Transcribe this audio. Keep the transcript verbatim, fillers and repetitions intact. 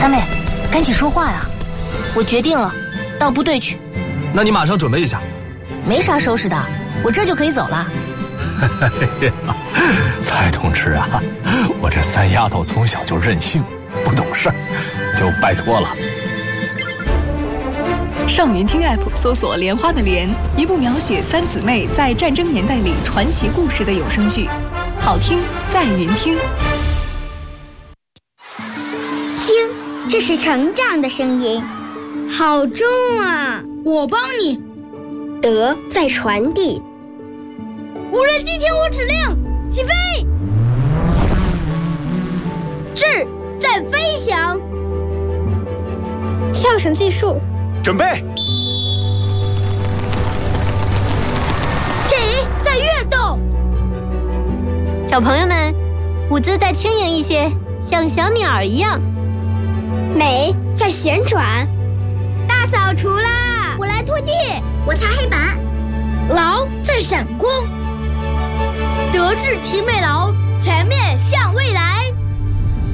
三妹，赶紧说话呀！我决定了，到部队去。 那你马上准备一下。 没啥收拾的，我这就可以走了。 蔡同志啊，我这三丫头从小就任性，不懂事儿，就拜托了。 上云听 App 搜索“莲花的莲”，一部描写三姊妹在战争年代里传奇故事的有声剧，好听在云听。 听，这是成长的声音，好重啊！ 我帮你。 德在传递。 无人机听我指令，起飞！智在飞翔。 跳绳计数。 准备。 体在跃动。 小朋友们，舞姿再轻盈一些，像小鸟一样。 美在旋转。 大扫除啦！ 我来拖地，我擦黑板。 劳在闪光。德智体美劳，全面向未来。